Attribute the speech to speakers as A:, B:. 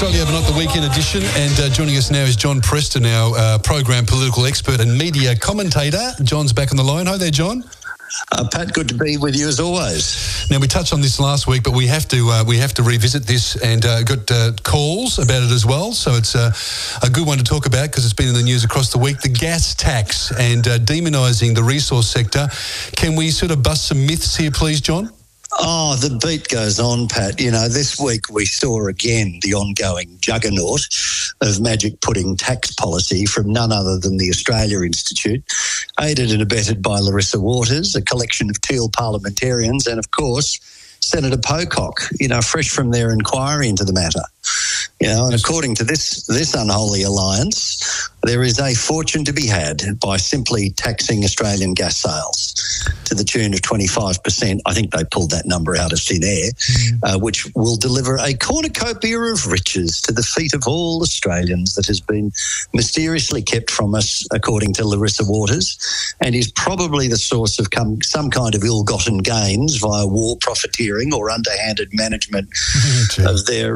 A: Australia Overnight, the weekend edition, and joining us now is John Preston, our program political expert and media commentator. John's back on the line. Hi there, John.
B: Pat, good to be with you as always.
A: Now, we touched on this last week, but we have to revisit this, and got calls about it as well. So it's a good one to talk about because it's been in the news across the week. The gas tax and demonising the resource sector. Can we sort of bust some myths here, please, John?
B: Oh, the beat goes on, Pat. You know, this week we saw again the ongoing juggernaut of magic pudding tax policy from none other than the Australia Institute, aided and abetted by Larissa Waters, a collection of Teal parliamentarians, and of course, Senator Pocock, you know, fresh from their inquiry into the matter. You know, and according to this unholy alliance, there is a fortune to be had by simply taxing Australian gas sales to the tune of 25%. I think they pulled that number out of thin air, which will deliver a cornucopia of riches to the feet of all Australians that has been mysteriously kept from us, according to Larissa Waters, and is probably the source of some kind of ill-gotten gains via war profiteering or underhanded management of their